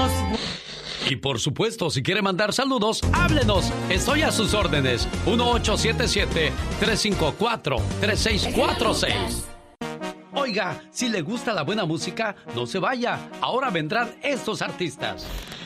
Y por supuesto, si quiere mandar saludos, háblenos. Estoy a sus órdenes. 1877-354-3646. Oiga, si le gusta la buena música, no se vaya. Ahora vendrán estos artistas.